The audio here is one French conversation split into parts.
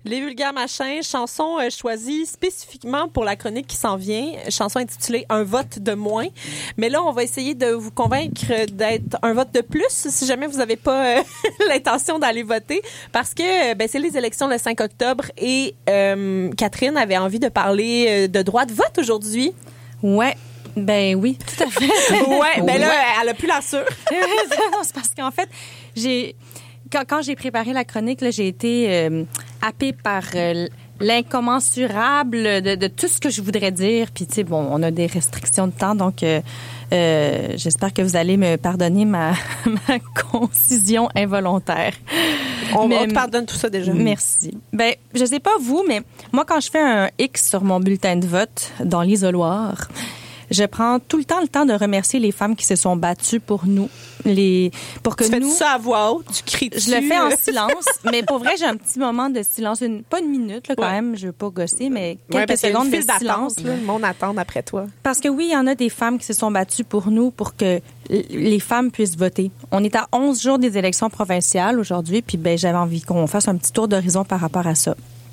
Les vulgaires machins, chanson choisie spécifiquement pour la chronique qui s'en vient, chanson intitulée Un vote de moins. Mais là, on va essayer de vous convaincre d'être un vote de plus si jamais vous n'avez pas l'intention d'aller voter, parce que c'est les élections le 5 octobre et Catherine avait envie de parler de droit de vote aujourd'hui. Ouais. Ben oui, tout à fait. Ouais, là, elle a plus la sûre. Non, c'est parce qu'en fait, quand j'ai préparé la chronique, là, j'ai été happée par l'incommensurable de tout ce que je voudrais dire. Puis, tu sais, bon, on a des restrictions de temps, donc j'espère que vous allez me pardonner ma concision involontaire. On te pardonne tout ça déjà. Merci. Ben, je sais pas vous, mais moi, quand je fais un X sur mon bulletin de vote dans l'isoloir, je prends tout le temps de remercier les femmes qui se sont battues pour nous. Pour que tu nous. Fais ça à voix haute, tu cries dessus. Je le fais en silence, mais pour vrai, j'ai un petit moment de silence. Pas une minute, là, quand même, je veux pas gosser, mais quelques secondes de silence. Là, le monde attend après toi. Parce que oui, il y en a des femmes qui se sont battues pour nous, pour que les femmes puissent voter. On est à 11 jours des élections provinciales aujourd'hui, puis j'avais envie qu'on fasse un petit tour d'horizon par rapport à ça.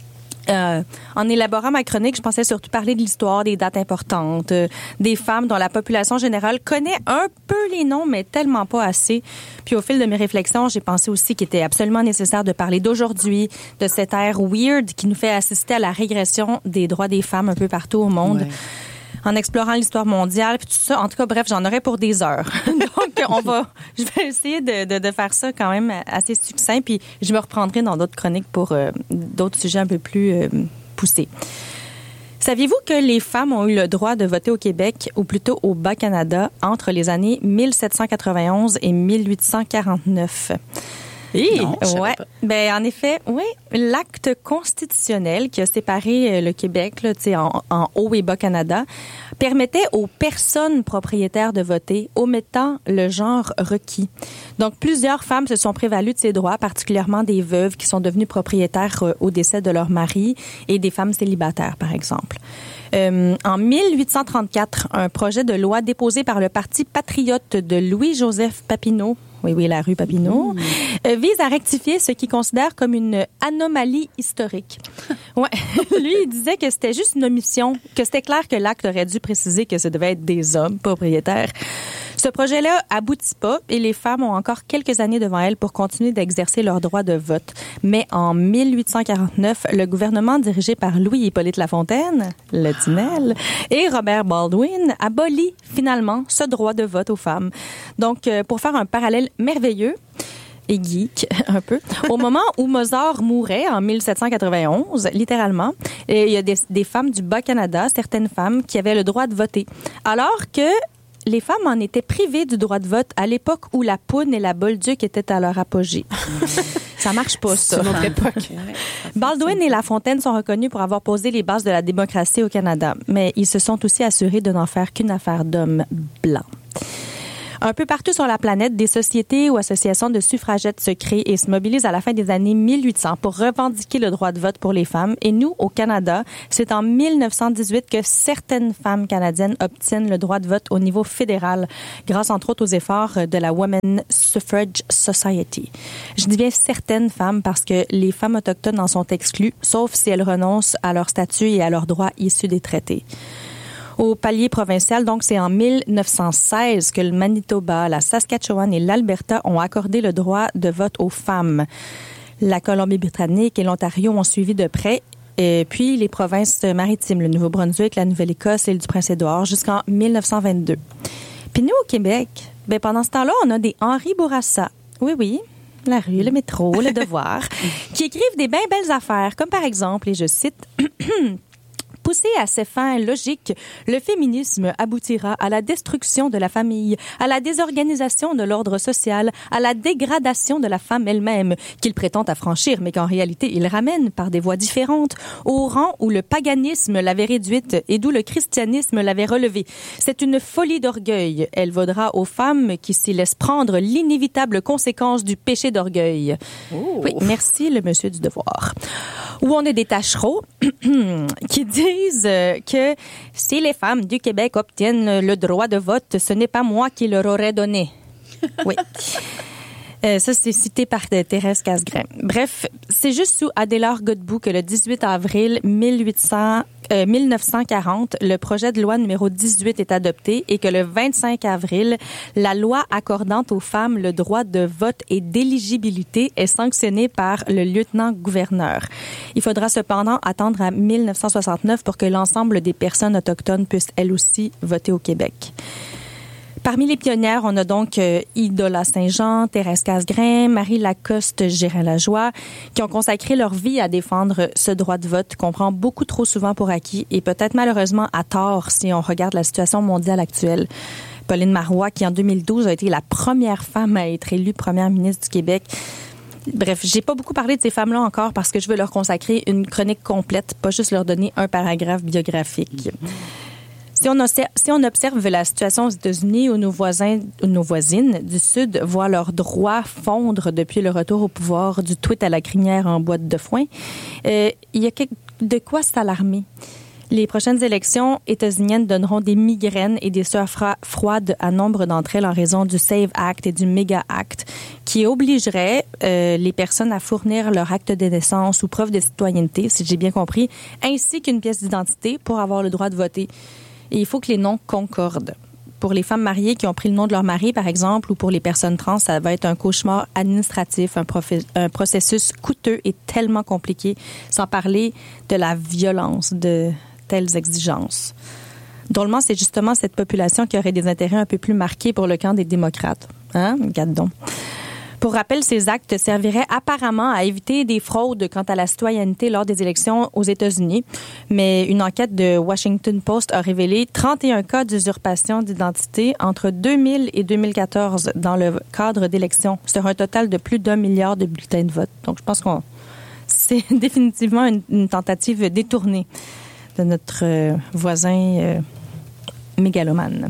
En élaborant ma chronique, je pensais surtout parler de l'histoire, des dates importantes, des femmes dont la population générale connaît un peu les noms, mais tellement pas assez. Puis au fil de mes réflexions, j'ai pensé aussi qu'il était absolument nécessaire de parler d'aujourd'hui, de cette ère weird qui nous fait assister à la régression des droits des femmes un peu partout au monde. Ouais. En explorant l'histoire mondiale, puis tout ça. En tout cas, bref, j'en aurais pour des heures. Donc, je vais essayer de faire ça quand même assez succinct, puis je me reprendrai dans d'autres chroniques pour d'autres sujets un peu plus poussés. Saviez-vous que les femmes ont eu le droit de voter au Québec, ou plutôt au Bas-Canada, entre les années 1791 et 1849? Non, ouais. En effet, oui, l'acte constitutionnel qui a séparé le Québec là, en Haut et Bas-Canada permettait aux personnes propriétaires de voter, omettant le genre requis. Donc, plusieurs femmes se sont prévalues de ces droits, particulièrement des veuves qui sont devenues propriétaires au décès de leur mari et des femmes célibataires, par exemple. En 1834, un projet de loi déposé par le Parti patriote de Louis-Joseph Papineau, oui, la rue Papineau, vise à rectifier ce qu'il considère comme une anomalie historique. Ouais, lui, il disait que c'était juste une omission, que c'était clair que l'acte aurait dû préciser que ça devait être des hommes propriétaires. Ce projet-là aboutit pas et les femmes ont encore quelques années devant elles pour continuer d'exercer leur droit de vote. Mais en 1849, le gouvernement dirigé par Louis-Hippolyte Lafontaine, le Tinel, et Robert Baldwin abolit finalement ce droit de vote aux femmes. Donc, pour faire un parallèle merveilleux, et geek, un peu. Au moment où Mozart mourait, en 1791, littéralement, il y a des femmes du Bas-Canada, certaines femmes, qui avaient le droit de voter. Alors que les femmes en étaient privées du droit de vote à l'époque où la poune et la bolduc étaient à leur apogée. Ça marche pas, ça. C'est une autre époque. Baldwin et Lafontaine sont reconnus pour avoir posé les bases de la démocratie au Canada, mais ils se sont aussi assurés de n'en faire qu'une affaire d'hommes blancs. Un peu partout sur la planète, des sociétés ou associations de suffragettes se créent et se mobilisent à la fin des années 1800 pour revendiquer le droit de vote pour les femmes. Et nous, au Canada, c'est en 1918 que certaines femmes canadiennes obtiennent le droit de vote au niveau fédéral, grâce entre autres aux efforts de la Women's Suffrage Society. Je dis bien certaines femmes parce que les femmes autochtones en sont exclues, sauf si elles renoncent à leur statut et à leurs droits issus des traités. Au palier provincial, donc, c'est en 1916 que le Manitoba, la Saskatchewan et l'Alberta ont accordé le droit de vote aux femmes. La Colombie-Britannique et l'Ontario ont suivi de près, et puis les provinces maritimes, le Nouveau-Brunswick, la Nouvelle-Écosse et l'île du Prince-Édouard jusqu'en 1922. Puis nous, au Québec, pendant ce temps-là, on a des Henri Bourassa. Oui, la rue, le métro, le devoir, qui écrivent des bien belles affaires, comme par exemple, et je cite... Poussé à ses fins logiques, le féminisme aboutira à la destruction de la famille, à la désorganisation de l'ordre social, à la dégradation de la femme elle-même, qu'il prétend affranchir, mais qu'en réalité il ramène par des voies différentes, au rang où le paganisme l'avait réduite et d'où le christianisme l'avait relevée. C'est une folie d'orgueil. Elle vaudra aux femmes qui s'y laissent prendre l'inévitable conséquence du péché d'orgueil. Oh. Oui, merci le monsieur du devoir. Où on a des tachereaux qui disent que si les femmes du Québec obtiennent le droit de vote, ce n'est pas moi qui leur aurais donné. Oui. Ça, c'est cité par Thérèse Casgrain. Bref, c'est juste sous Adélard Godbout que le 18 avril 1940, le projet de loi numéro 18 est adopté et que le 25 avril, la loi accordant aux femmes le droit de vote et d'éligibilité est sanctionnée par le lieutenant-gouverneur. Il faudra cependant attendre à 1969 pour que l'ensemble des personnes autochtones puissent elles aussi voter au Québec. Parmi les pionnières, on a donc Idola Saint-Jean, Thérèse Casgrain, Marie Lacoste, Gérin-Lajoie, qui ont consacré leur vie à défendre ce droit de vote qu'on prend beaucoup trop souvent pour acquis et peut-être malheureusement à tort si on regarde la situation mondiale actuelle. Pauline Marois, qui en 2012 a été la première femme à être élue première ministre du Québec. Bref, j'ai pas beaucoup parlé de ces femmes-là encore parce que je veux leur consacrer une chronique complète, pas juste leur donner un paragraphe biographique. Si on observe la situation aux États-Unis où nos voisins ou nos voisines du Sud voient leurs droits fondre depuis le retour au pouvoir du tweet à la crinière en boîte de foin, il y a de quoi s'alarmer. Les prochaines élections états-uniennes donneront des migraines et des sueurs froides à nombre d'entre elles en raison du SAVE Act et du MEGA Act qui obligerait les personnes à fournir leur acte de naissance ou preuve de citoyenneté, si j'ai bien compris, ainsi qu'une pièce d'identité pour avoir le droit de voter. Et il faut que les noms concordent. Pour les femmes mariées qui ont pris le nom de leur mari, par exemple, ou pour les personnes trans, ça va être un cauchemar administratif, un processus coûteux et tellement compliqué, sans parler de la violence de telles exigences. Drôlement, c'est justement cette population qui aurait des intérêts un peu plus marqués pour le camp des démocrates. Hein? Regarde donc. Pour rappel, ces actes serviraient apparemment à éviter des fraudes quant à la citoyenneté lors des élections aux États-Unis. Mais une enquête de Washington Post a révélé 31 cas d'usurpation d'identité entre 2000 et 2014 dans le cadre d'élections, sur un total de plus d'1 milliard de bulletins de vote. Donc, je pense que c'est définitivement une tentative détournée de notre voisin mégalomane.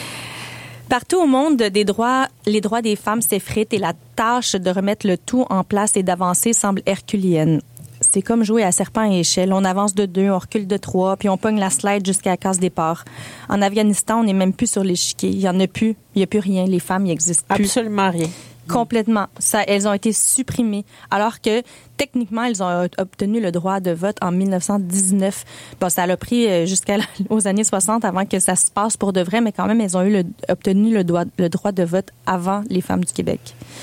Partout au monde, les droits des femmes s'effritent et la tâche de remettre le tout en place et d'avancer semble herculéenne. C'est comme jouer à serpent et échelle. On avance de 2, on recule de 3, puis on pogne la slide jusqu'à la case départ. En Afghanistan, on n'est même plus sur l'échiquier. Il y en a plus. Il n'y a plus rien. Les femmes, ils n'existent plus. Absolument rien. Complètement. Elles ont été supprimées, alors que techniquement, elles ont obtenu le droit de vote en 1919. Bon, ça a pris jusqu'aux années 60 avant que ça se passe pour de vrai, mais quand même, elles ont obtenu le droit de vote avant les femmes du Québec.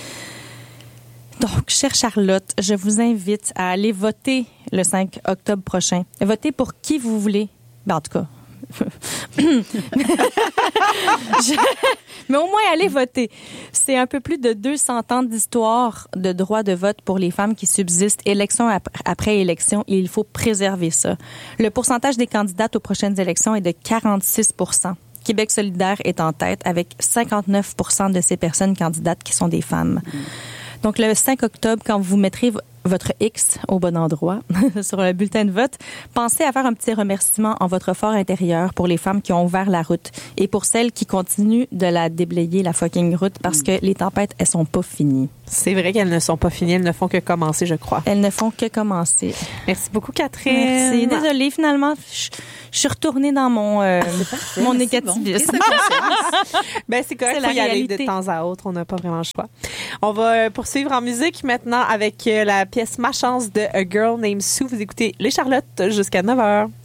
Donc, chère Charlotte, je vous invite à aller voter le 5 octobre prochain. Votez pour qui vous voulez. Ben, en tout cas... Mais au moins, allez voter. C'est un peu plus de 200 ans d'histoire de droit de vote pour les femmes qui subsistent élection après élection et il faut préserver ça. Le pourcentage des candidates aux prochaines élections est de 46 %. Québec solidaire est en tête avec 59 % de ces personnes candidates qui sont des femmes. Donc, le 5 octobre, quand vous mettrez votre X au bon endroit sur le bulletin de vote, pensez à faire un petit remerciement en votre fort intérieur pour les femmes qui ont ouvert la route et pour celles qui continuent de la déblayer, la fucking route, parce que les tempêtes, elles sont pas finies. C'est vrai qu'elles ne sont pas finies, elles ne font que commencer, je crois. Elles ne font que commencer. Merci beaucoup, Catherine. Merci. Désolée, finalement, je suis retournée dans mon négativisme. Ben, c'est correct, il faut y aller de temps à autre, on n'a pas vraiment le choix. On va poursuivre en musique maintenant avec la pièce Ma chance de A Girl Named Sue. Vous écoutez Les Charlottes jusqu'à 9h.